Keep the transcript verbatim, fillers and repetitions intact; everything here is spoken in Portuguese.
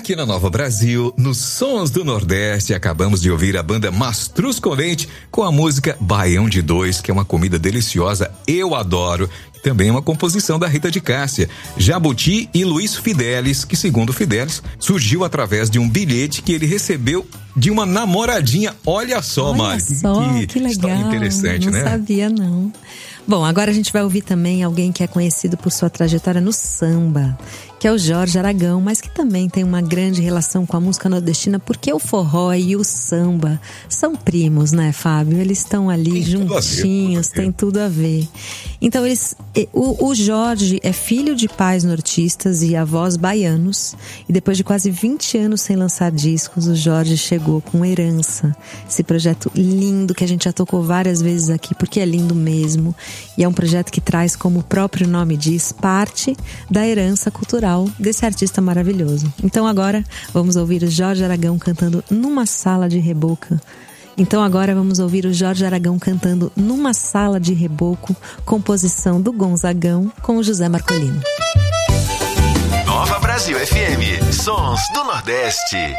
Aqui na Nova Brasil, nos Sons do Nordeste, acabamos de ouvir a banda Mastruz Convente com a música Baião de Dois, que é uma comida deliciosa, eu adoro. Também uma composição da Rita de Cássia, Jabuti e Luiz Fidelis, que segundo Fidelis, surgiu através de um bilhete que ele recebeu de uma namoradinha. Olha só, Olha Mari, só, que, que legal, interessante, não né? Não sabia, não. Bom, agora a gente vai ouvir também alguém que é conhecido por sua trajetória no samba, que é o Jorge Aragão, mas que também tem uma grande relação com a música nordestina, porque o forró e o samba são primos, né, Fábio? Eles estão ali tem juntinhos, tem tudo a ver. Então, eles, o, o Jorge é filho de pais nortistas e avós baianos, e depois de quase vinte anos sem lançar discos, o Jorge chegou com Herança, esse projeto lindo que a gente já tocou várias vezes aqui, porque é lindo mesmo. E é um projeto que traz, como o próprio nome diz, parte da herança cultural desse artista maravilhoso. Então agora vamos ouvir o Jorge Aragão cantando Numa Sala de Reboco. Então agora vamos ouvir o Jorge Aragão cantando Numa Sala de Reboco, composição do Gonzagão com o José Marcolino. Nova Brasil F M, Sons do Nordeste.